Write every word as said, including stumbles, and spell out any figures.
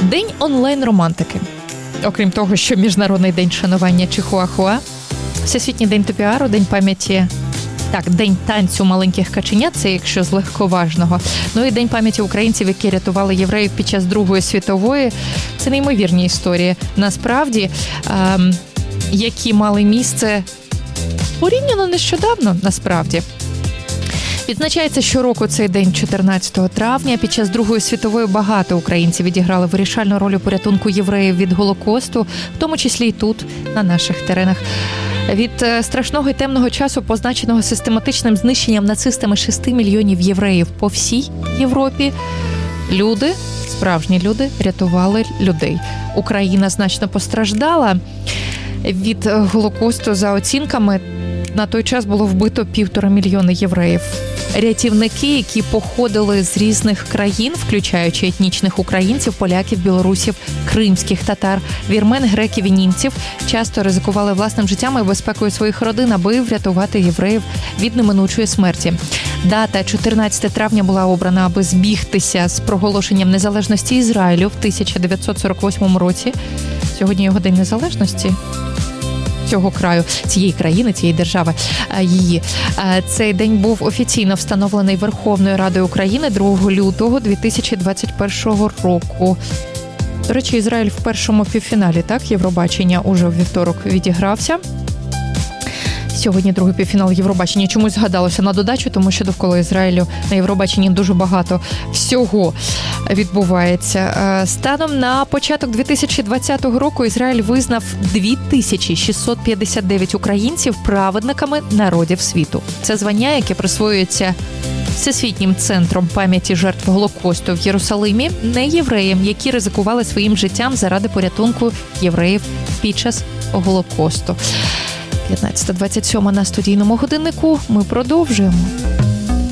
День онлайн-романтики. Окрім того, що Міжнародний день шанування Чихуахуа, Всесвітній день топіару, День пам'яті, так, День танцю маленьких каченят, це якщо з легковажного. Ну і День пам'яті українців, які рятували євреїв під час Другої світової. Це неймовірні історії, насправді, ем, які мали місце порівняно нещодавно, насправді. Відзначається щороку цей день чотирнадцятого травня. Під час Другої світової багато українців відіграли вирішальну роль у порятунку євреїв від Голокосту, в тому числі і тут, на наших теренах. Від страшного і темного часу, позначеного систематичним знищенням нацистами шести мільйонів євреїв по всій Європі, люди, справжні люди, рятували людей. Україна значно постраждала від Голокосту. За оцінками, на той час було вбито півтора мільйони євреїв. Рятівники, які походили з різних країн, включаючи етнічних українців, поляків, білорусів, кримських татар, вірмен, греків і німців, часто ризикували власним життям і безпекою своїх родин, аби врятувати євреїв від неминучої смерті. Дата чотирнадцятого травня була обрана, аби збігтися з проголошенням незалежності Ізраїлю в тисяча дев'ятсот сорок восьмому році. Сьогодні його День незалежності цього краю, цієї країни, цієї держави, її. Цей день був офіційно встановлений Верховною Радою України другого лютого дві тисячі двадцять першого року. До речі, Ізраїль в першому півфіналі, так, Євробачення уже в вівторок відігрався. Сьогодні другий півфінал Євробачення. Чомусь згадалося на додачу, тому що довкола Ізраїлю на Євробаченні дуже багато всього відбувається. Станом на початок дві тисячі двадцятого року Ізраїль визнав дві тисячі шістсот п'ятдесят дев'ять українців праведниками народів світу. Це звання, яке присвоюється Всесвітнім центром пам'яті жертв Голокосту в Єрусалимі, не євреям, які ризикували своїм життям заради порятунку євреїв під час Голокосту. п'ятнадцята двадцять сьом на студійному годиннику. Ми продовжуємо.